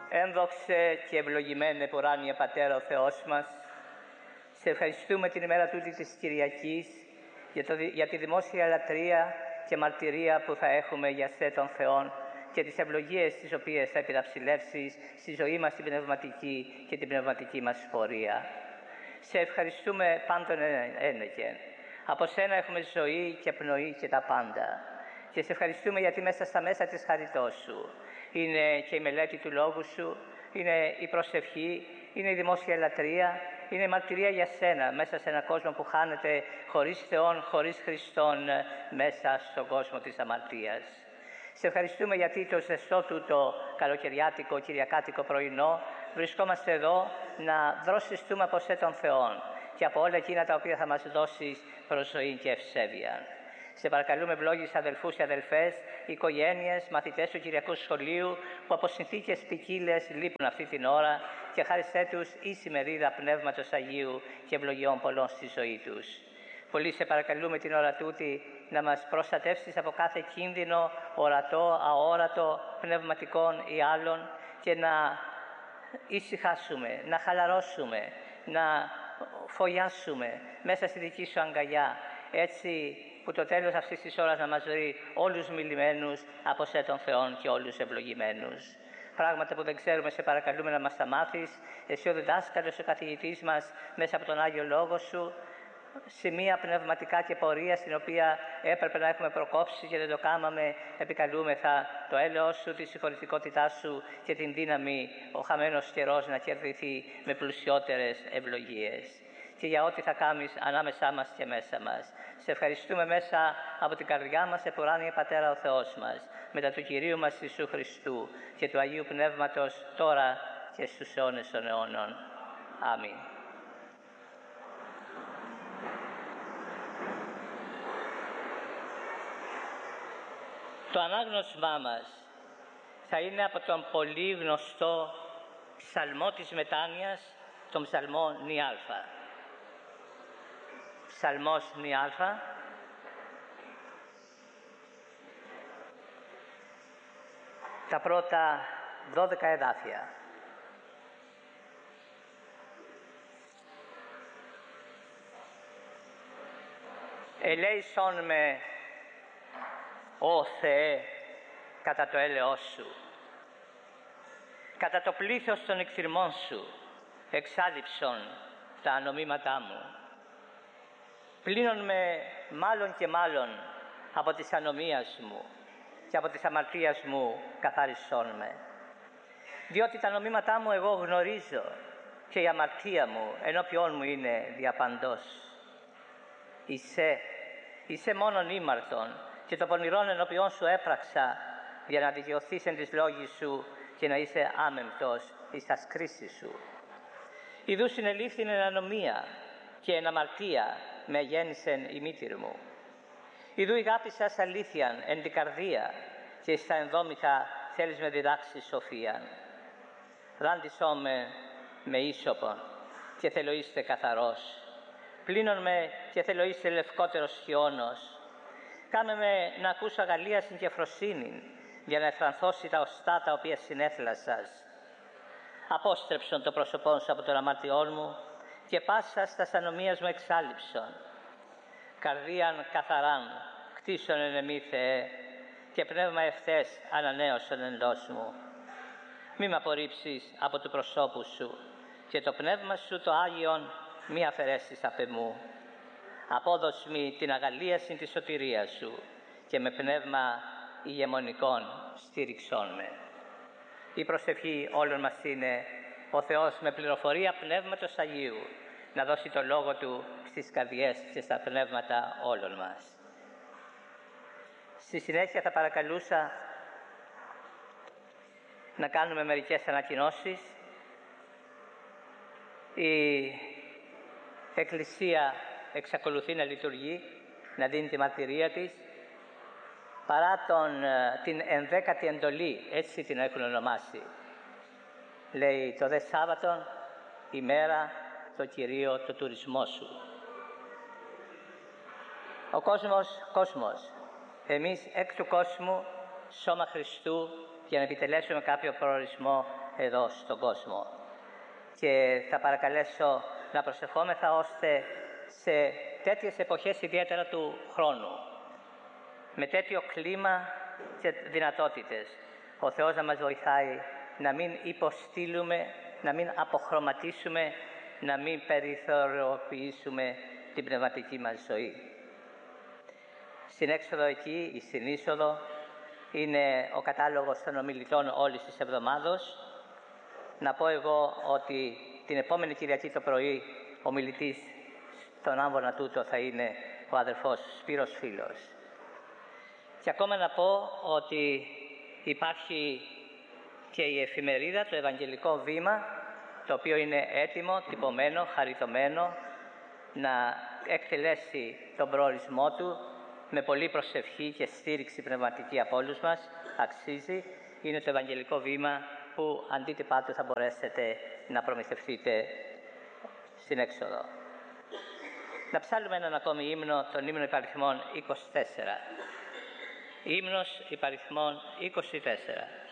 Ένδοξε και ευλογημένε ουράνιε Πατέρα ο Θεός μας, σε ευχαριστούμε την ημέρα τούτη της Κυριακής για τη δημόσια λατρεία και μαρτυρία που θα έχουμε για σε τον Θεόν και τις ευλογίες τις οποίες θα επιδαψιλεύσεις στη ζωή μας την πνευματική και την πνευματική μας πορεία. Σε ευχαριστούμε πάντων ένεκεν. Από σένα έχουμε ζωή και πνοή και τα πάντα. Και σε ευχαριστούμε γιατί μέσα στα μέσα της χαριτός σου είναι και η μελέτη του Λόγου σου, είναι η προσευχή, είναι η δημόσια λατρεία, είναι η μαρτυρία για σένα μέσα σε έναν κόσμο που χάνεται χωρίς Θεόν, χωρίς Χριστόν μέσα στον κόσμο της αμαρτίας. Σε ευχαριστούμε γιατί το ζεστό του το καλοκαιριάτικο, κυριακάτικο πρωινό βρισκόμαστε εδώ να δροσιστούμε από σε τον Θεόν και από όλα εκείνα τα οποία θα μας δώσεις προς ζωή και ευσέβεια. Σε παρακαλούμε ευλόγεις αδελφούς και αδελφές, οικογένειες, μαθητές του Κυριακού Σχολείου που από συνθήκες ποικίλες λείπουν αυτή την ώρα και χάρισέ τους ίση μερίδα Πνεύματος Αγίου και ευλογιών πολλών στη ζωή τους. Πολύ σε παρακαλούμε την ώρα τούτη να μας προστατεύσεις από κάθε κίνδυνο ορατό, αόρατο, πνευματικών ή άλλων και να ησυχάσουμε, να χαλαρώσουμε, να φωλιάσουμε μέσα στη δική σου αγκαλιά, έτσι που το τέλος αυτής της ώρας να μας βρει όλους μιλημένους από σε τον Θεόν και όλους ευλογημένους. Πράγματα που δεν ξέρουμε, σε παρακαλούμε να μας τα μάθεις, εσύ ο διδάσκαλος, ο καθηγητής μας, μέσα από τον Άγιο Λόγο σου, σημεία πνευματικά και πορεία στην οποία έπρεπε να έχουμε προκόψει και δεν το κάμαμε, επικαλούμεθα το έλεος σου, τη συγχωρητικότητά σου και την δύναμη ο χαμένος καιρός να κερδιθεί με πλουσιότερες ευλογίες. Και για ό,τι θα κάνεις ανάμεσά μας και μέσα μας. Σε ευχαριστούμε μέσα από την καρδιά μας, επουράνιε Πατέρα ο Θεός μας, μετά του Κυρίου μας Ιησού Χριστού και του Αγίου Πνεύματος τώρα και στους αιώνες των αιώνων. Αμήν. Το ανάγνωσμά μας θα είναι από τον πολύ γνωστό ψαλμό της μετάνοιας, τον ψαλμό Νιάλφα. Ψαλμός Νιάλφα. Τα πρώτα 12 εδάφια. Ελέησον με, Ω Θεέ, κατά το έλεος σου, κατά το πλήθος των εκθυρμών σου, εξάλειψον τα ανομήματά μου. Πλύνον με μάλλον και μάλλον από της ανομίας μου και από της αμαρτίας μου καθάρισόν με. Διότι τα νομήματά μου εγώ γνωρίζω και η αμαρτία μου ενώπιόν μου είναι διαπαντός. Είσαι μόνον ήμαρτον και το πονηρόν ενώπιόν σου έπραξα για να δικαιωθείς εν της λόγης σου και να είσαι άμεμπτος εις τας κρίσεις σου. Ιδού συνελήφθην εν ανομία και εν αμαρτία με γέννησεν η μήτηρ μου. Ιδού ηγάπησας αλήθειαν εν την καρδία και στα ενδόμηχα θέλεις με διδάξεις σοφίαν. Ράντισό με ίσοπον και θέλω είστε καθαρός. Πλύνον με και θέλω είστε λευκότερος χιόνος. Κάμε με να ακούσω αγαλίασιν και φροσύνην για να εφρανθώσει τα οστά τα οποία συνέθλασας. Απόστρεψον το πρόσωπόν σου από τον αμαρτιών μου και πάσα στα ανομίας μου εξάλειψον. Καρδίαν καθαράν κτίσον εν εμή Θεέ και πνεύμα ευθές ανανέωσον εντός μου. Μη μ' απορρίψεις από του προσώπου σου και το πνεύμα σου το Άγιον μη αφαιρέσεις απ' εμού. Απόδωσ' μη την αγαλίαση της σωτηρίας σου και με πνεύμα ηγεμονικών στήριξόν με. Η προσευχή όλων μας είναι ο Θεός με πληροφορία Πνεύματος Αγίου να δώσει το Λόγο Του στις καρδιές και στα πνεύματα όλων μας. Στη συνέχεια θα παρακαλούσα να κάνουμε μερικές ανακοινώσεις. Η Εκκλησία εξακολουθεί να λειτουργεί, να δίνει τη μαρτυρία της, παρά την 11η εντολή, έτσι την έχουν ονομάσει. Λέει το δε Σάββατον, ημέρα το Κυρίο το τουρισμό σου. Ο κόσμος, εμείς εκ του κόσμου, σώμα Χριστού για να επιτελέσουμε κάποιο προορισμό εδώ στον κόσμο. Και θα παρακαλέσω να προσευχόμεθα ώστε σε τέτοιες εποχές ιδιαίτερα του χρόνου, με τέτοιο κλίμα και δυνατότητες, ο Θεός να μας βοηθάει να μην υποστείλουμε, να μην αποχρωματίσουμε, να μην περιθωριοποιήσουμε την πνευματική μας ζωή. Στην έξοδο εκεί ή στην είσοδο είναι ο κατάλογος των ομιλητών όλης της εβδομάδος. Να πω εγώ ότι την επόμενη Κυριακή το πρωί ο μιλητής στον άμβονα τούτο θα είναι ο αδερφός Σπύρος Φίλος. Και ακόμα να πω ότι υπάρχει και η εφημερίδα, το Ευαγγελικό Βήμα, το οποίο είναι έτοιμο, τυπωμένο, χαριτωμένο, να εκτελέσει τον προορισμό του με πολύ προσευχή και στήριξη πνευματική από όλους μας. Αξίζει. Είναι το Ευαγγελικό Βήμα που αντίτυπά του θα μπορέσετε να προμηθευτείτε στην έξοδο. Να ψάλουμε έναν ακόμη ύμνο, τον ύμνο υπαριθμών 24. Ύμνος υπαριθμών 24.